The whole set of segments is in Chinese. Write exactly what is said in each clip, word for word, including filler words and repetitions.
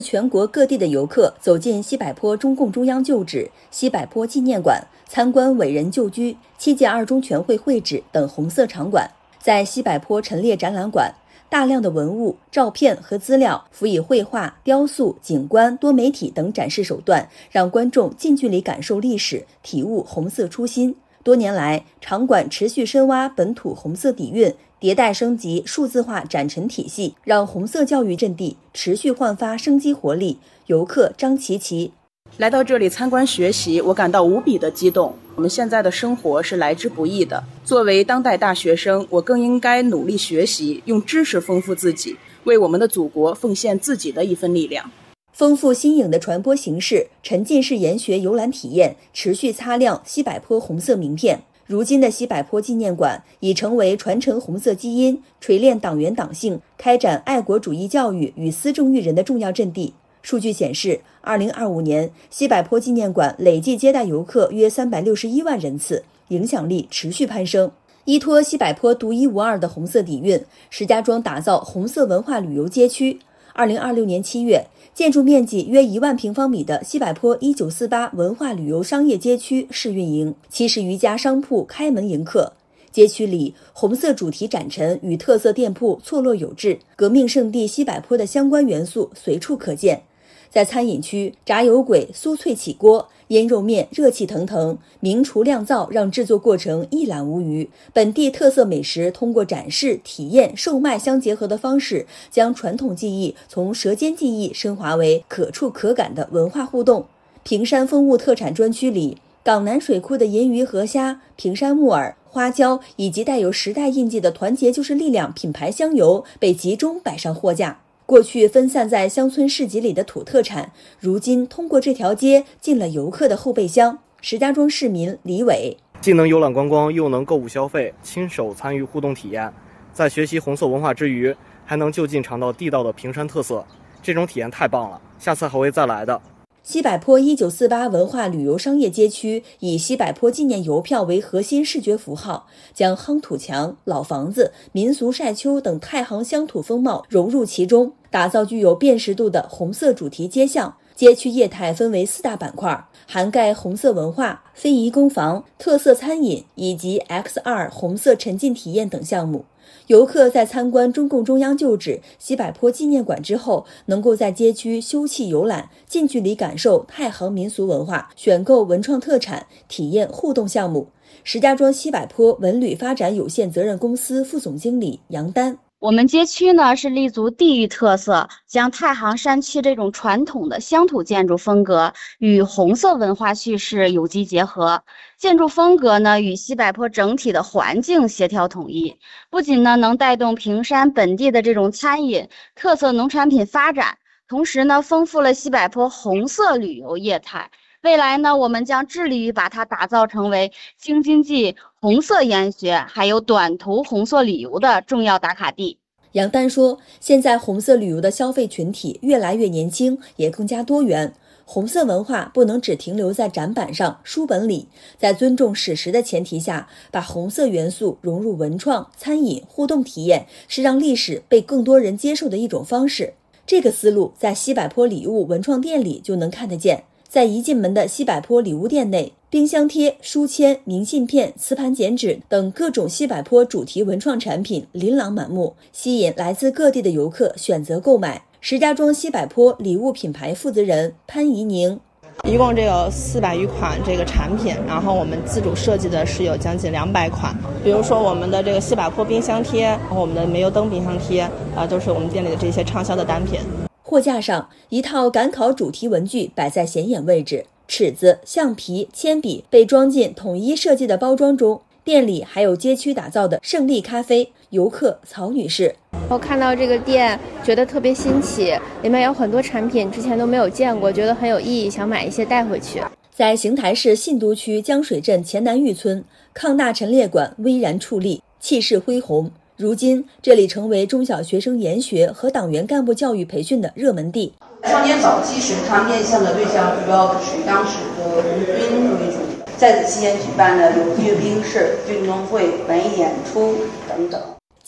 全国各地的游客走进西柏坡中共中央旧址、西柏坡纪念馆，参观伟人旧居、七届二中全会会址等红色场馆。在西柏坡陈列展览馆，大量的文物、照片和资料辅以绘画、雕塑、景观、多媒体等展示手段，让观众近距离感受历史，体悟红色初心。多年来，场馆持续深挖本土红色底蕴，迭代升级数字化展陈体系，让红色教育阵地持续焕发生机活力。游客张琪琪来到这里参观学习，我感到无比的激动。我们现在的生活是来之不易的，作为当代大学生，我更应该努力学习，用知识丰富自己，为我们的祖国奉献自己的一份力量。 丰富新颖的传播形式，沉浸式研学游览体验，持续擦亮西柏坡红色名片。如今的西柏坡纪念馆已成为传承红色基因、锤炼党员党性、开展爱国主义教育与思政育人的重要阵地。数据显示，二零二五年西柏坡纪念馆累计接待游客约三百六十一万人次，影响力持续攀升。依托西柏坡独一无二的红色底蕴，石家庄打造红色文化旅游街区。二零二六年七月，建筑面积约一万平方米的西柏坡一九四八文化旅游商业街区试运营，七十余家商铺开门迎客。街区里，红色主题展陈与特色店铺错落有致，革命圣地西柏坡的相关元素随处可见。在餐饮区，炸油粿酥脆起锅，腌肉面热气腾腾，名厨酿造让制作过程一览无余。本地特色美食通过展示、体验、售卖相结合的方式，将传统技艺从舌尖技艺升华为可触可感的文化互动。平山风物特产专区里，港南水库的银鱼河虾、平山木耳、花椒以及带有时代印记的团结就是力量品牌香油被集中摆上货架。过去分散在乡村市集里的土特产，如今通过这条街进了游客的后备箱。石家庄市民李伟既能游览观光，又能购物消费，亲手参与互动体验，在学习红色文化之余，还能就近尝到地道的平山特色，这种体验太棒了，下次还会再来的。 西柏坡一九四八文化旅游商业街区以西柏坡纪念邮票为核心视觉符号，将夯土墙、老房子、民俗晒秋等太行乡土风貌融入其中，打造具有辨识度的红色主题街巷。街区业态分为四大板块，涵盖红色文化、非遗工坊、特色餐饮以及 X 二 红色沉浸体验等项目。游客在参观中共中央旧址西柏坡纪念馆之后，能够在街区休憩游览，近距离感受太行民俗文化，选购文创特产，体验互动项目。石家庄西柏坡文旅发展有限责任公司副总经理杨丹。 我们街区呢是立足地域特色，将太行山区这种传统的乡土建筑风格与红色文化叙事有机结合，建筑风格呢与西柏坡整体的环境协调统一，不仅呢能带动平山本地的这种餐饮、特色农产品发展，同时呢丰富了西柏坡红色旅游业态。未来呢，我们将致力于把它打造成为京津冀红色研学还有短途红色旅游的重要打卡地。 杨丹说，现在红色旅游的消费群体越来越年轻，也更加多元。红色文化不能只停留在展板上、书本里，在尊重史实的前提下，把红色元素融入文创、餐饮、互动体验，是让历史被更多人接受的一种方式。这个思路在西柏坡礼物文创店里就能看得见。在一进门的西柏坡礼物店内，冰箱贴、书签、明信片、磁盘剪纸等各种西柏坡主题文创产品琳琅满目，吸引来自各地的游客选择购买。石家庄西柏坡礼物品牌负责人潘怡宁， 一共这有四百余款这个产品，然后我们自主设计的是有将近两百款。比如说我们的这个西柏坡冰箱贴，然后我们的煤油灯冰箱贴，啊，都是我们店里的这些畅销的单品。 货架上，一套赶考主题文具摆在显眼位置，尺子、橡皮、铅笔被装进统一设计的包装中。店里还有街区打造的胜利咖啡。游客曹女士， 我看到这个店觉得特别新奇，里面有很多产品之前都没有见过，觉得很有意义，想买一些带回去。 在邢台市信都区江水镇前南峪村，抗大陈列馆巍然矗立，气势恢宏。如今，这里成为中小学生研学和党员干部教育培训的热门地。 少年早期时，它面向的对象主要是以当时的红军为主。在此期间举办的有阅兵式、运动会、文艺演出等等。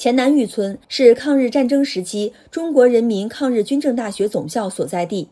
黔南峪村是抗日战争时期中国人民抗日军政大学总校所在地。